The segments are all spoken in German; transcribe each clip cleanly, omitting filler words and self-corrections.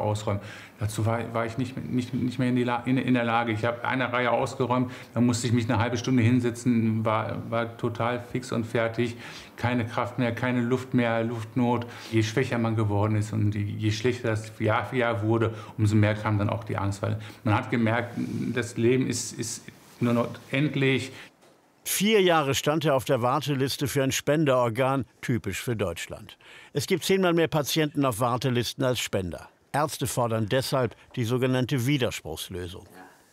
ausräumen. Dazu war ich nicht mehr in der Lage. Ich habe eine Reihe ausgeräumt, dann musste ich mich eine halbe Stunde hinsetzen, war total fix und fertig. Keine Kraft mehr, keine Luft mehr, Luftnot. Je schwächer man geworden ist und je schlechter das Jahr für Jahr wurde, umso mehr kam dann auch die Angst. Weil man hat gemerkt, das Leben ist nur noch endlich. 4 Jahre stand er auf der Warteliste für ein Spenderorgan, typisch für Deutschland. Es gibt 10-mal mehr Patienten auf Wartelisten als Spender. Ärzte fordern deshalb die sogenannte Widerspruchslösung.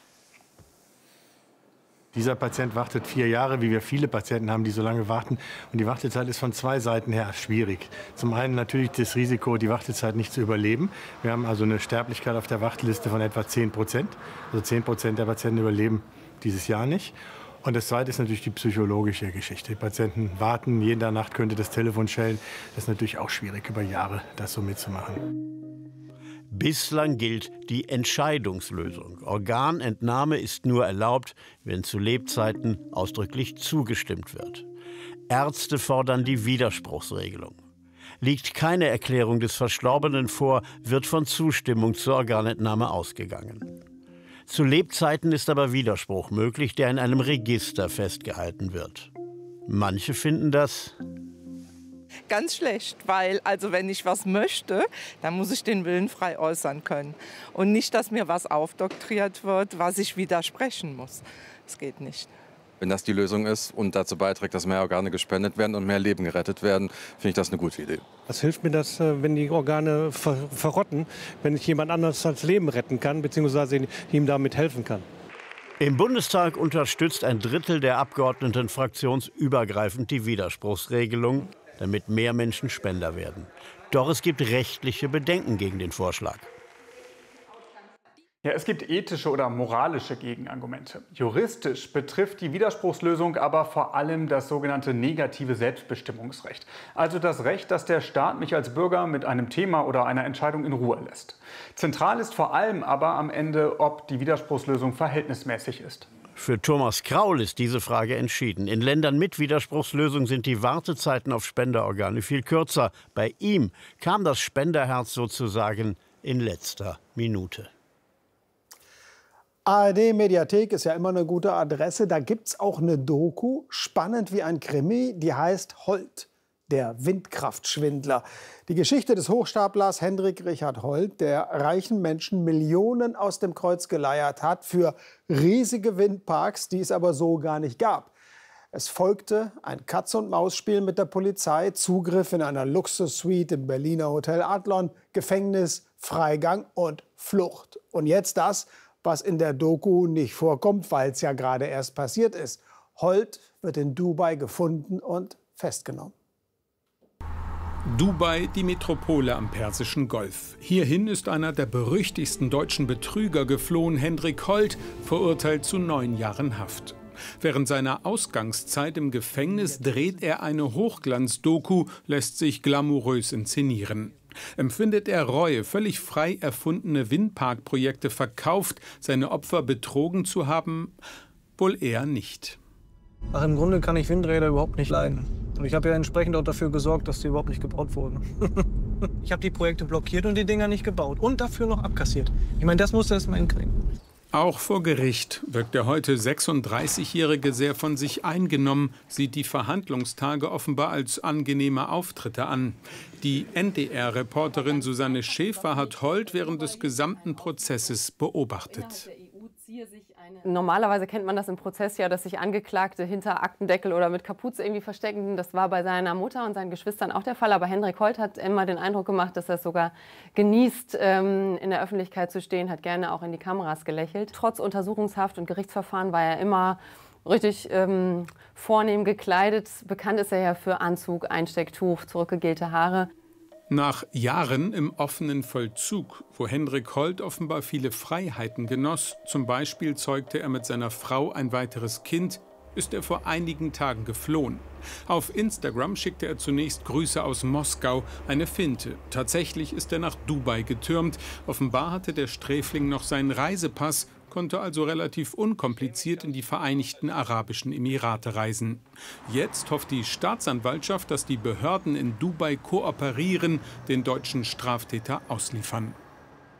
Dieser Patient wartet 4 Jahre, wie wir viele Patienten haben, die so lange warten. Und die Wartezeit ist von 2 Seiten her schwierig. Zum einen natürlich das Risiko, die Wartezeit nicht zu überleben. Wir haben also eine Sterblichkeit auf der Warteliste von etwa 10%. Also 10% der Patienten überleben dieses Jahr nicht. Und das Zweite ist natürlich die psychologische Geschichte. Die Patienten warten, jede Nacht könnte das Telefon schellen. Das ist natürlich auch schwierig, über Jahre das so mitzumachen. Bislang gilt die Entscheidungslösung. Organentnahme ist nur erlaubt, wenn zu Lebzeiten ausdrücklich zugestimmt wird. Ärzte fordern die Widerspruchsregelung. Liegt keine Erklärung des Verstorbenen vor, wird von Zustimmung zur Organentnahme ausgegangen. Zu Lebzeiten ist aber Widerspruch möglich, der in einem Register festgehalten wird. Manche finden das ganz schlecht, weil also wenn ich was möchte, dann muss ich den Willen frei äußern können. Und nicht, dass mir was aufdoktriert wird, was ich widersprechen muss. Das geht nicht. Wenn das die Lösung ist und dazu beiträgt, dass mehr Organe gespendet werden und mehr Leben gerettet werden, finde ich das eine gute Idee. Was hilft mir das, wenn die Organe verrotten, wenn ich jemand anderes das Leben retten kann, beziehungsweise ihm damit helfen kann? Im Bundestag unterstützt ein Drittel der Abgeordneten fraktionsübergreifend die Widerspruchsregelung, damit mehr Menschen Spender werden. Doch es gibt rechtliche Bedenken gegen den Vorschlag. Ja, es gibt ethische oder moralische Gegenargumente. Juristisch betrifft die Widerspruchslösung aber vor allem das sogenannte negative Selbstbestimmungsrecht. Also das Recht, dass der Staat mich als Bürger mit einem Thema oder einer Entscheidung in Ruhe lässt. Zentral ist vor allem aber am Ende, ob die Widerspruchslösung verhältnismäßig ist. Für Thomas Kraul ist diese Frage entschieden. In Ländern mit Widerspruchslösung sind die Wartezeiten auf Spenderorgane viel kürzer. Bei ihm kam das Spenderherz sozusagen in letzter Minute. ARD-Mediathek ist ja immer eine gute Adresse. Da gibt es auch eine Doku, spannend wie ein Krimi, die heißt Holt, der Windkraftschwindler. Die Geschichte des Hochstaplers Hendrik Richard Holt, der reichen Menschen Millionen aus dem Kreuz geleiert hat für riesige Windparks, die es aber so gar nicht gab. Es folgte ein Katz-und-Maus-Spiel mit der Polizei, Zugriff in einer Luxussuite im Berliner Hotel Adlon, Gefängnis, Freigang und Flucht. Und jetzt das, was in der Doku nicht vorkommt, weil es ja gerade erst passiert ist. Holt wird in Dubai gefunden und festgenommen. Dubai, die Metropole am Persischen Golf. Hierhin ist einer der berüchtigsten deutschen Betrüger geflohen, Hendrik Holt, verurteilt zu 9 Jahren Haft. Während seiner Ausgangszeit im Gefängnis dreht er eine Hochglanz-Doku, lässt sich glamourös inszenieren. Empfindet er Reue, völlig frei erfundene Windparkprojekte verkauft, seine Opfer betrogen zu haben? Wohl eher nicht. Ach, im Grunde kann ich Windräder überhaupt nicht leiden. Und ich habe ja entsprechend auch dafür gesorgt, dass die überhaupt nicht gebaut wurden. Ich habe die Projekte blockiert und die Dinger nicht gebaut. Und dafür noch abkassiert. Ich meine, das muss er erst mal hinkriegen. Auch vor Gericht wirkt der heute 36-Jährige sehr von sich eingenommen, sieht die Verhandlungstage offenbar als angenehme Auftritte an. Die NDR-Reporterin Susanne Schäfer hat Holt während des gesamten Prozesses beobachtet. Normalerweise kennt man das im Prozess ja, dass sich Angeklagte hinter Aktendeckel oder mit Kapuze irgendwie verstecken. Das war bei seiner Mutter und seinen Geschwistern auch der Fall. Aber Hendrik Holt hat immer den Eindruck gemacht, dass er es sogar genießt, in der Öffentlichkeit zu stehen, hat gerne auch in die Kameras gelächelt. Trotz Untersuchungshaft und Gerichtsverfahren war er immer richtig vornehm gekleidet. Bekannt ist er ja für Anzug, Einstecktuch, zurückgegelte Haare. Nach Jahren im offenen Vollzug, wo Hendrik Holt offenbar viele Freiheiten genoss, zum Beispiel zeugte er mit seiner Frau ein weiteres Kind, ist er vor einigen Tagen geflohen. Auf Instagram schickte er zunächst Grüße aus Moskau, eine Finte. Tatsächlich ist er nach Dubai getürmt. Offenbar hatte der Sträfling noch seinen Reisepass, konnte also relativ unkompliziert in die Vereinigten Arabischen Emirate reisen. Jetzt hofft die Staatsanwaltschaft, dass die Behörden in Dubai kooperieren, den deutschen Straftäter ausliefern.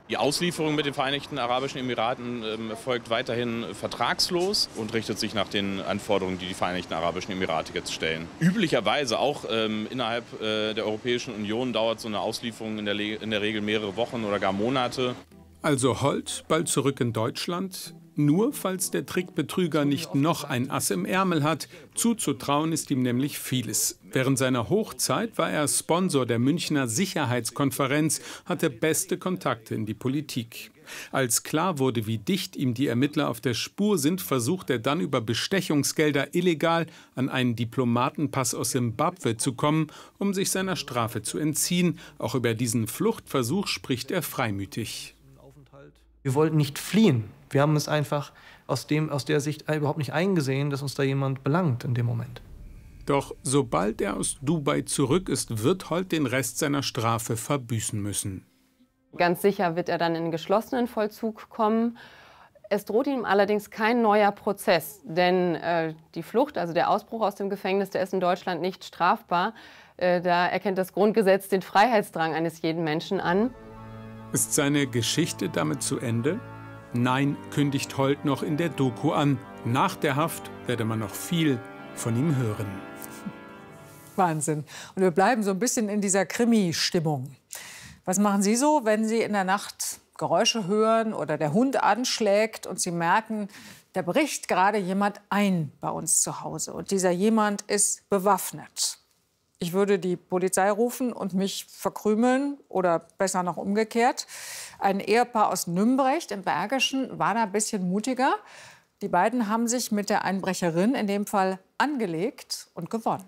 Die Auslieferung mit den Vereinigten Arabischen Emiraten erfolgt weiterhin vertragslos und richtet sich nach den Anforderungen, die die Vereinigten Arabischen Emirate jetzt stellen. Üblicherweise auch innerhalb der Europäischen Union dauert so eine Auslieferung in der Regel mehrere Wochen oder gar Monate. Also Holt bald zurück in Deutschland? Nur falls der Trickbetrüger nicht noch ein Ass im Ärmel hat. Zuzutrauen ist ihm nämlich vieles. Während seiner Hochzeit war er Sponsor der Münchner Sicherheitskonferenz, hatte beste Kontakte in die Politik. Als klar wurde, wie dicht ihm die Ermittler auf der Spur sind, versucht er dann über Bestechungsgelder illegal an einen Diplomatenpass aus Simbabwe zu kommen, um sich seiner Strafe zu entziehen. Auch über diesen Fluchtversuch spricht er freimütig. Wir wollten nicht fliehen. Wir haben es einfach aus der Sicht überhaupt nicht eingesehen, dass uns da jemand belangt in dem Moment. Doch sobald er aus Dubai zurück ist, wird Holt den Rest seiner Strafe verbüßen müssen. Ganz sicher wird er dann in geschlossenen Vollzug kommen. Es droht ihm allerdings kein neuer Prozess, denn die Flucht, also der Ausbruch aus dem Gefängnis, der ist in Deutschland nicht strafbar. Da erkennt das Grundgesetz den Freiheitsdrang eines jeden Menschen an. Ist seine Geschichte damit zu Ende? Nein, kündigt Holt noch in der Doku an. Nach der Haft werde man noch viel von ihm hören. Wahnsinn. Und wir bleiben so ein bisschen in dieser Krimi-Stimmung. Was machen Sie so, wenn Sie in der Nacht Geräusche hören oder der Hund anschlägt und Sie merken, da bricht gerade jemand ein bei uns zu Hause und dieser jemand ist bewaffnet? Ich würde die Polizei rufen und mich verkrümeln oder besser noch umgekehrt. Ein Ehepaar aus Nümbrecht im Bergischen war da ein bisschen mutiger. Die beiden haben sich mit der Einbrecherin in dem Fall angelegt und gewonnen.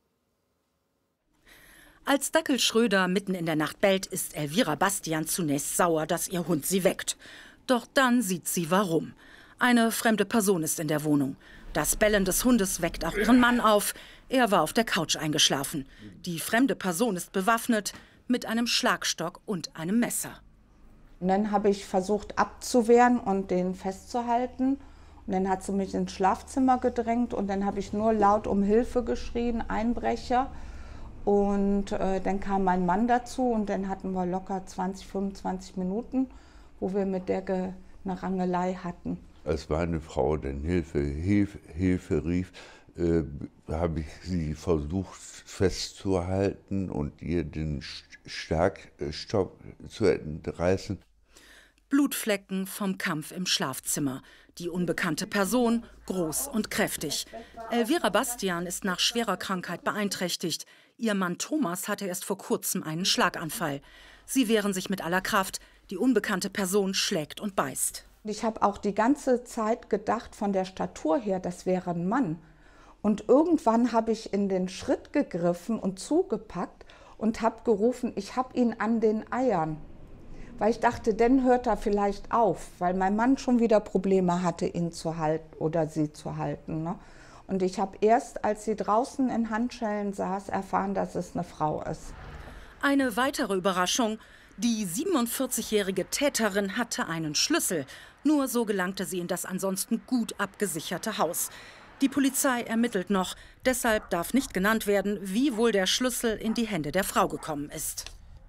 Als Dackel Schröder mitten in der Nacht bellt, ist Elvira Bastian zunächst sauer, dass ihr Hund sie weckt. Doch dann sieht sie warum. Eine fremde Person ist in der Wohnung. Das Bellen des Hundes weckt auch ihren Mann auf. Er war auf der Couch eingeschlafen. Die fremde Person ist bewaffnet mit einem Schlagstock und einem Messer. Und dann habe ich versucht abzuwehren und den festzuhalten. Und dann hat sie mich ins Schlafzimmer gedrängt und dann habe ich nur laut um Hilfe geschrien, Einbrecher. Und dann kam mein Mann dazu und dann hatten wir locker 20, 25 Minuten, wo wir mit der eine Rangelei hatten. Als meine Frau dann Hilfe rief, habe ich sie versucht festzuhalten und ihr den Schlagstock zu entreißen. Blutflecken vom Kampf im Schlafzimmer. Die unbekannte Person, groß und kräftig. Elvira Bastian ist nach schwerer Krankheit beeinträchtigt. Ihr Mann Thomas hatte erst vor kurzem einen Schlaganfall. Sie wehren sich mit aller Kraft. Die unbekannte Person schlägt und beißt. Ich habe auch die ganze Zeit gedacht, von der Statur her, das wäre ein Mann. Und irgendwann habe ich in den Schritt gegriffen und zugepackt und habe gerufen, ich habe ihn an den Eiern. Weil ich dachte, dann hört er vielleicht auf, weil mein Mann schon wieder Probleme hatte, ihn zu halten oder sie zu halten. Ne? Und ich habe erst, als sie draußen in Handschellen saß, erfahren, dass es eine Frau ist. Eine weitere Überraschung. Die 47-jährige Täterin hatte einen Schlüssel. Nur so gelangte sie in das ansonsten gut abgesicherte Haus. Die Polizei ermittelt noch. Deshalb darf nicht genannt werden, wie wohl der Schlüssel in die Hände der Frau gekommen ist.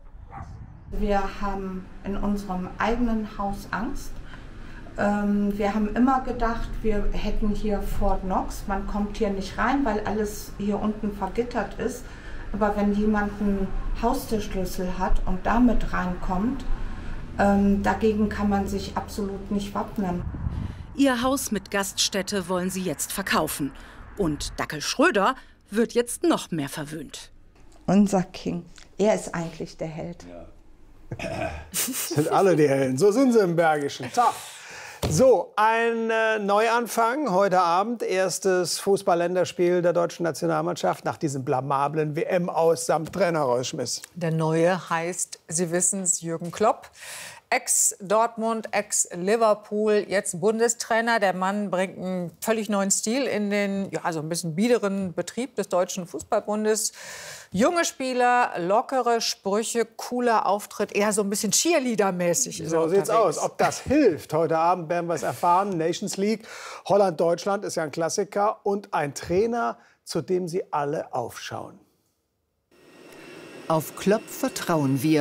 Wir haben in unserem eigenen Haus Angst. Wir haben immer gedacht, wir hätten hier Fort Knox. Man kommt hier nicht rein, weil alles hier unten vergittert ist. Aber wenn jemand einen Haustürschlüssel hat und damit reinkommt, dagegen kann man sich absolut nicht wappnen. Ihr Haus mit Gaststätte wollen sie jetzt verkaufen. Und Dackel Schröder wird jetzt noch mehr verwöhnt. Unser King, er ist eigentlich der Held. Ja. Sind alle die Helden. So sind sie im Bergischen. So, ein Neuanfang heute Abend. Erstes Fußball-Länderspiel der deutschen Nationalmannschaft nach diesem blamablen WM-Aus samt Trainerausschmiss. Der Neue heißt, Sie wissen's, Jürgen Klopp. Ex-Dortmund, ex-Liverpool, jetzt Bundestrainer. Der Mann bringt einen völlig neuen Stil in den, ja, so ein bisschen biederen Betrieb des Deutschen Fußballbundes. Junge Spieler, lockere Sprüche, cooler Auftritt, eher so ein bisschen Cheerleader-mäßig. So sieht's aus. Ob das hilft, heute Abend werden wir es erfahren. Nations League, Holland-Deutschland ist ja ein Klassiker und ein Trainer, zu dem Sie alle aufschauen. Auf Klopp vertrauen wir.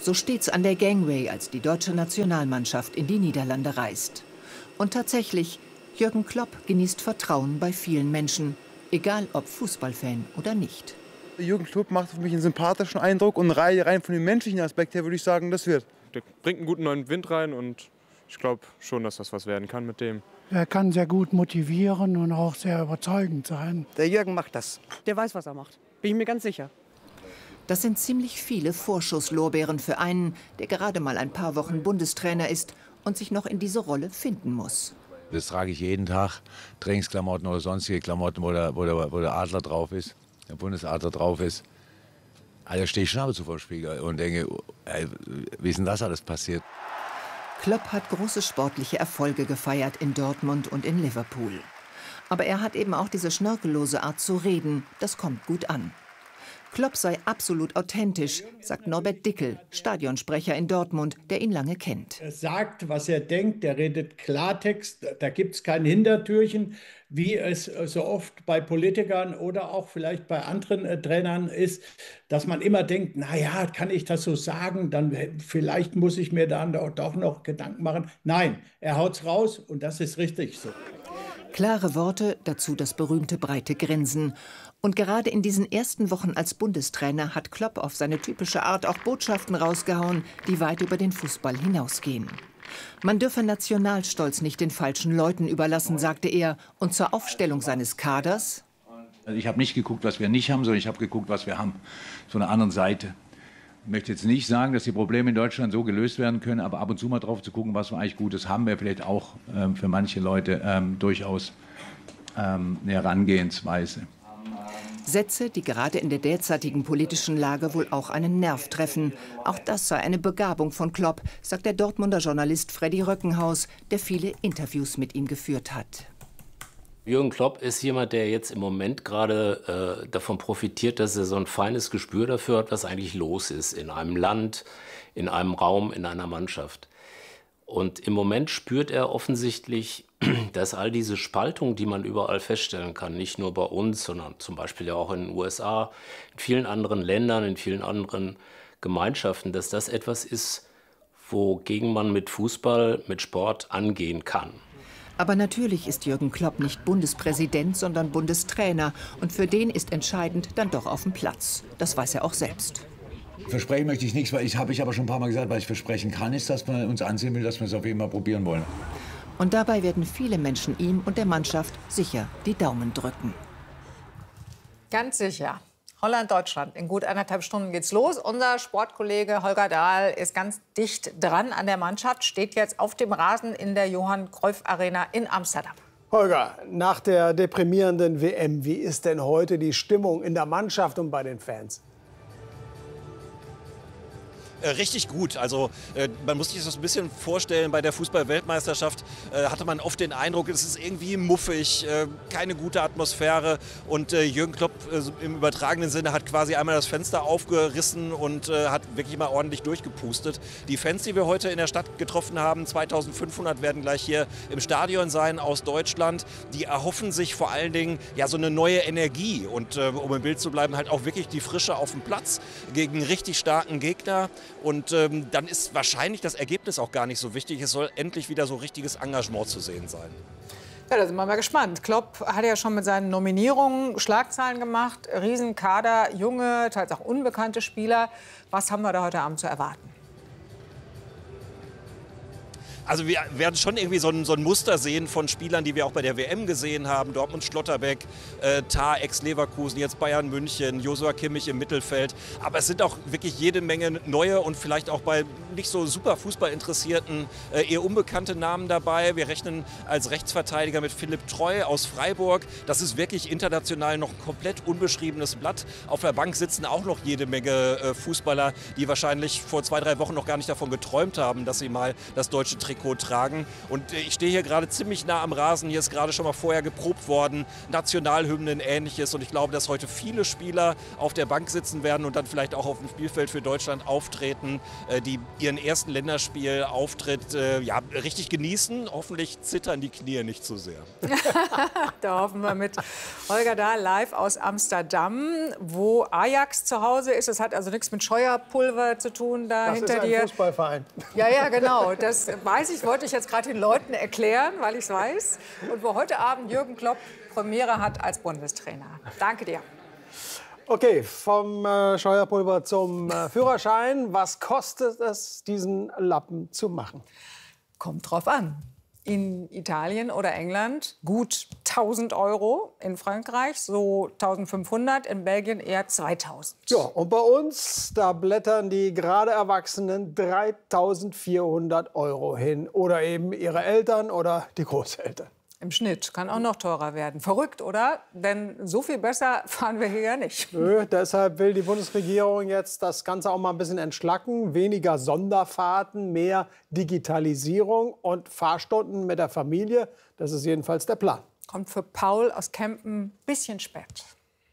So steht's an der Gangway, als die deutsche Nationalmannschaft in die Niederlande reist. Und tatsächlich, Jürgen Klopp genießt Vertrauen bei vielen Menschen, egal ob Fußballfan oder nicht. Jürgen Klopp macht für mich einen sympathischen Eindruck und rein von dem menschlichen Aspekt her würde ich sagen, das wird. Der bringt einen guten neuen Wind rein und ich glaube schon, dass das was werden kann mit dem. Er kann sehr gut motivieren und auch sehr überzeugend sein. Der Jürgen macht das. Der weiß, was er macht. Bin ich mir ganz sicher. Das sind ziemlich viele Vorschusslorbeeren für einen, der gerade mal ein paar Wochen Bundestrainer ist und sich noch in diese Rolle finden muss. Das trage ich jeden Tag, Trainingsklamotten oder sonstige Klamotten, wo der Adler drauf ist, der Bundesadler drauf ist. Also stehe ich Schnabel zu vor dem Spiegel und denke, ey, wie ist denn das alles passiert? Klopp hat große sportliche Erfolge gefeiert in Dortmund und in Liverpool. Aber er hat eben auch diese schnörkellose Art zu reden, das kommt gut an. Klopp sei absolut authentisch, sagt Norbert Dickel, Stadionsprecher in Dortmund, der ihn lange kennt. Er sagt, was er denkt, er redet Klartext, da gibt es kein Hintertürchen, wie es so oft bei Politikern oder auch vielleicht bei anderen Trainern ist, dass man immer denkt, naja, kann ich das so sagen, dann vielleicht muss ich mir dann doch noch Gedanken machen. Nein, er haut's raus und das ist richtig so. Klare Worte, dazu das berühmte breite Grinsen. Und gerade in diesen ersten Wochen als Bundestrainer hat Klopp auf seine typische Art auch Botschaften rausgehauen, die weit über den Fußball hinausgehen. Man dürfe Nationalstolz nicht den falschen Leuten überlassen, sagte er. Und zur Aufstellung seines Kaders: Also ich habe nicht geguckt, was wir nicht haben, sondern ich habe geguckt, was wir haben. Von der anderen Seite. Ich möchte jetzt nicht sagen, dass die Probleme in Deutschland so gelöst werden können, aber ab und zu mal drauf zu gucken, was wir eigentlich Gutes haben, wäre vielleicht auch für manche Leute durchaus eine Herangehensweise. Sätze, die gerade in der derzeitigen politischen Lage wohl auch einen Nerv treffen. Auch das sei eine Begabung von Klopp, sagt der Dortmunder Journalist Freddy Röckenhaus, der viele Interviews mit ihm geführt hat. Jürgen Klopp ist jemand, der jetzt im Moment gerade davon profitiert, dass er so ein feines Gespür dafür hat, was eigentlich los ist in einem Land, in einem Raum, in einer Mannschaft. Und im Moment spürt er offensichtlich, dass all diese Spaltung, die man überall feststellen kann, nicht nur bei uns, sondern zum Beispiel ja auch in den USA, in vielen anderen Ländern, in vielen anderen Gemeinschaften, dass das etwas ist, wogegen man mit Fußball, mit Sport angehen kann. Aber natürlich ist Jürgen Klopp nicht Bundespräsident, sondern Bundestrainer. Und für den ist entscheidend dann doch auf dem Platz. Das weiß er auch selbst. Versprechen möchte ich nichts, weil habe ich aber schon ein paar Mal gesagt, was ich versprechen kann, ist, dass man uns ansehen will, dass wir es auf jeden Fall probieren wollen. Und dabei werden viele Menschen ihm und der Mannschaft sicher die Daumen drücken. Ganz sicher. Holland, Deutschland. In gut 1,5 Stunden geht's los. Unser Sportkollege Holger Dahl ist ganz dicht dran an der Mannschaft, steht jetzt auf dem Rasen in der Johann Cruyff Arena in Amsterdam. Holger, nach der deprimierenden WM, wie ist denn heute die Stimmung in der Mannschaft und bei den Fans? Richtig gut. Also man muss sich das ein bisschen vorstellen, bei der Fußball-Weltmeisterschaft hatte man oft den Eindruck, es ist irgendwie muffig, keine gute Atmosphäre. Und Jürgen Klopp im übertragenen Sinne hat quasi einmal das Fenster aufgerissen und hat wirklich mal ordentlich durchgepustet. Die Fans, die wir heute in der Stadt getroffen haben, 2500 werden gleich hier im Stadion sein aus Deutschland. Die erhoffen sich vor allen Dingen ja so eine neue Energie und um im Bild zu bleiben, halt auch wirklich die Frische auf dem Platz gegen einen richtig starken Gegner. Und dann ist wahrscheinlich das Ergebnis auch gar nicht so wichtig. Es soll endlich wieder so richtiges Engagement zu sehen sein. Ja, da sind wir mal gespannt. Klopp hat ja schon mit seinen Nominierungen Schlagzeilen gemacht. Riesenkader, junge, teils auch unbekannte Spieler. Was haben wir da heute Abend zu erwarten? Also wir werden schon irgendwie so ein Muster sehen von Spielern, die wir auch bei der WM gesehen haben. Dortmund Schlotterbeck, Tah, Ex-Leverkusen, jetzt Bayern München, Joshua Kimmich im Mittelfeld. Aber es sind auch wirklich jede Menge neue und vielleicht auch bei nicht so super Fußballinteressierten eher unbekannte Namen dabei. Wir rechnen als Rechtsverteidiger mit Philipp Treu aus Freiburg. Das ist wirklich international noch ein komplett unbeschriebenes Blatt. Auf der Bank sitzen auch noch jede Menge Fußballer, die wahrscheinlich vor 2-3 Wochen noch gar nicht davon geträumt haben, dass sie mal das deutsche Trikot Trikot tragen. Und ich stehe hier gerade ziemlich nah am Rasen. Hier ist gerade schon mal vorher geprobt worden, Nationalhymnen, Ähnliches. Und ich glaube, dass heute viele Spieler auf der Bank sitzen werden und dann vielleicht auch auf dem Spielfeld für Deutschland auftreten, die ihren ersten Länderspielauftritt richtig genießen. Hoffentlich zittern die Knie nicht zu sehr. Da hoffen wir mit Holger Dahl live aus Amsterdam, wo Ajax zu Hause ist. Das hat also nichts mit Scheuerpulver zu tun da das hinter ist ein dir. Fußballverein. Ja, genau. Das weiß ich, wollte ich jetzt gerade den Leuten erklären, weil ich es weiß. Und wo heute Abend Jürgen Klopp Premiere hat als Bundestrainer. Danke dir. Okay, vom Scheuerpulver zum Führerschein. Was kostet es, diesen Lappen zu machen? Kommt drauf an. In Italien oder England gut 1.000 €, in Frankreich so 1.500, in Belgien eher 2.000. Ja, und bei uns, da blättern die gerade Erwachsenen 3.400 € hin. Oder eben ihre Eltern oder die Großeltern. Im Schnitt kann auch noch teurer werden. Verrückt, oder? Denn so viel besser fahren wir hier ja nicht. Nö, deshalb will die Bundesregierung jetzt das Ganze auch mal ein bisschen entschlacken. Weniger Sonderfahrten, mehr Digitalisierung und Fahrstunden mit der Familie. Das ist jedenfalls der Plan. Kommt für Paul aus Kempen ein bisschen spät.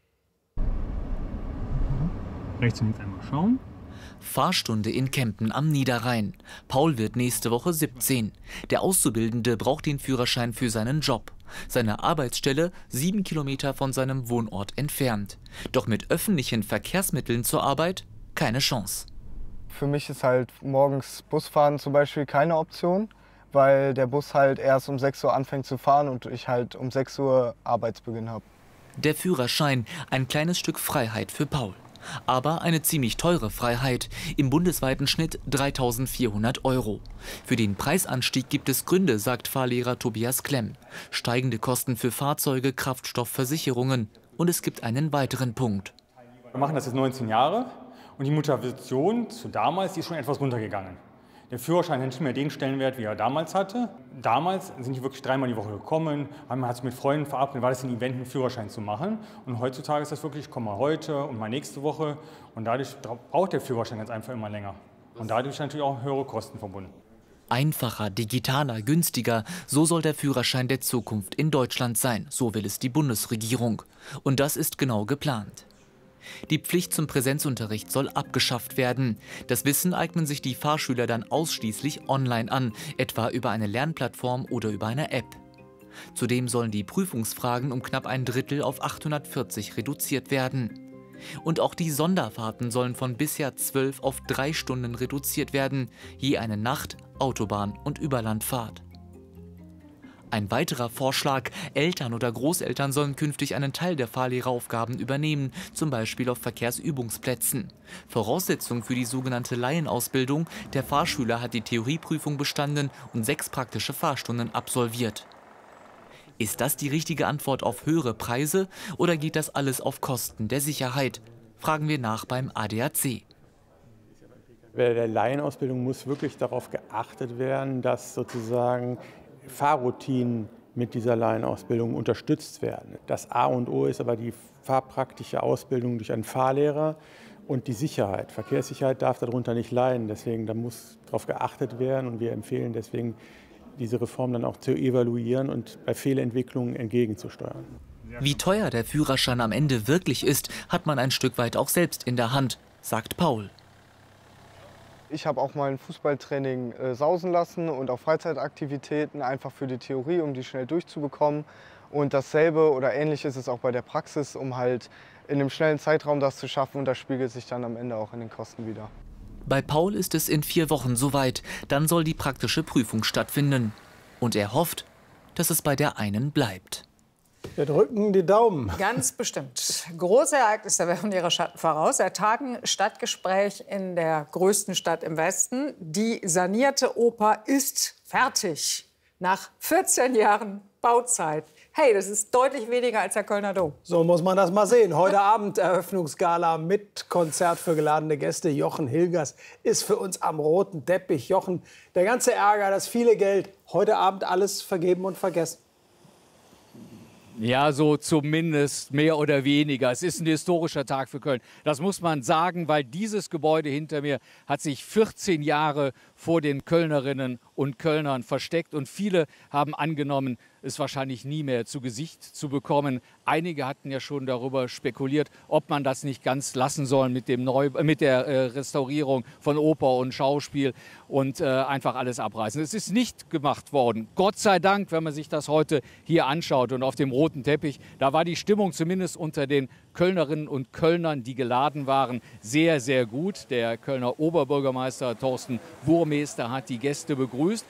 Rechts und links einmal schauen. Fahrstunde in Kempen am Niederrhein. Paul wird nächste Woche 17. Der Auszubildende braucht den Führerschein für seinen Job. Seine Arbeitsstelle 7 Kilometer von seinem Wohnort entfernt. Doch mit öffentlichen Verkehrsmitteln zur Arbeit keine Chance. Für mich ist halt morgens Busfahren zum Beispiel keine Option, weil der Bus halt erst um 6 Uhr anfängt zu fahren und ich halt um 6 Uhr Arbeitsbeginn habe. Der Führerschein, ein kleines Stück Freiheit für Paul. Aber eine ziemlich teure Freiheit, im bundesweiten Schnitt 3.400 €. Für den Preisanstieg gibt es Gründe, sagt Fahrlehrer Tobias Klemm. Steigende Kosten für Fahrzeuge, Kraftstoff, Versicherungen. Und es gibt einen weiteren Punkt. Wir machen das jetzt 19 Jahre und die Motivation zu damals, die ist schon etwas runtergegangen. Der Führerschein hat nicht mehr den Stellenwert, wie er damals hatte. Damals sind die wirklich 3-mal die Woche gekommen, man hat sich mit Freunden verabredet, war das ein Event, einen Führerschein zu machen. Und heutzutage ist das wirklich, ich komme mal heute und mal nächste Woche. Und dadurch braucht der Führerschein jetzt einfach immer länger. Und dadurch natürlich auch höhere Kosten verbunden. Einfacher, digitaler, günstiger, so soll der Führerschein der Zukunft in Deutschland sein. So will es die Bundesregierung. Und das ist genau geplant. Die Pflicht zum Präsenzunterricht soll abgeschafft werden. Das Wissen eignen sich die Fahrschüler dann ausschließlich online an, etwa über eine Lernplattform oder über eine App. Zudem sollen die Prüfungsfragen um knapp ein Drittel auf 840 reduziert werden. Und auch die Sonderfahrten sollen von bisher 12 auf 3 Stunden reduziert werden, je eine Nacht-, Autobahn- und Überlandfahrt. Ein weiterer Vorschlag, Eltern oder Großeltern sollen künftig einen Teil der Fahrlehreraufgaben übernehmen, zum Beispiel auf Verkehrsübungsplätzen. Voraussetzung für die sogenannte Laienausbildung, der Fahrschüler hat die Theorieprüfung bestanden und 6 praktische Fahrstunden absolviert. Ist das die richtige Antwort auf höhere Preise oder geht das alles auf Kosten der Sicherheit? Fragen wir nach beim ADAC. Bei der Laienausbildung muss wirklich darauf geachtet werden, dass sozusagen Fahrroutinen mit dieser Laienausbildung unterstützt werden. Das A und O ist aber die fahrpraktische Ausbildung durch einen Fahrlehrer und die Sicherheit. Verkehrssicherheit darf darunter nicht leiden, deswegen da muss darauf geachtet werden und wir empfehlen deswegen, diese Reform dann auch zu evaluieren und bei Fehlentwicklungen entgegenzusteuern. Wie teuer der Führerschein am Ende wirklich ist, hat man ein Stück weit auch selbst in der Hand, sagt Paul. Ich habe auch mal ein Fußballtraining sausen lassen und auch Freizeitaktivitäten, einfach für die Theorie, um die schnell durchzubekommen. Und dasselbe oder ähnlich ist es auch bei der Praxis, um halt in einem schnellen Zeitraum das zu schaffen. Und das spiegelt sich dann am Ende auch in den Kosten wider. Bei Paul ist es in 4 Wochen soweit. Dann soll die praktische Prüfung stattfinden. Und er hofft, dass es bei der einen bleibt. Wir drücken die Daumen. Ganz bestimmt. Große Ereignisse werfen ihre Schatten voraus. Seit Tagen Stadtgespräch in der größten Stadt im Westen. Die sanierte Oper ist fertig. Nach 14 Jahren Bauzeit. Hey, das ist deutlich weniger als der Kölner Dom. So muss man das mal sehen. Heute Abend Eröffnungsgala mit Konzert für geladene Gäste. Jochen Hilgers ist für uns am roten Teppich. Jochen, der ganze Ärger, das viele Geld, heute Abend alles vergeben und vergessen. Ja, so zumindest mehr oder weniger. Es ist ein historischer Tag für Köln. Das muss man sagen, weil dieses Gebäude hinter mir hat sich 14 Jahre vor den Kölnerinnen und Kölnern versteckt. Und viele haben angenommen, es wahrscheinlich nie mehr zu Gesicht zu bekommen. Einige hatten ja schon darüber spekuliert, ob man das nicht ganz lassen soll mit der Restaurierung von Oper und Schauspiel und einfach alles abreißen. Es ist nicht gemacht worden. Gott sei Dank, wenn man sich das heute hier anschaut und auf dem roten Teppich, da war die Stimmung zumindest unter den Kölnerinnen und Kölnern, die geladen waren, sehr, sehr gut. Der Kölner Oberbürgermeister Thorsten Burmester hat die Gäste begrüßt.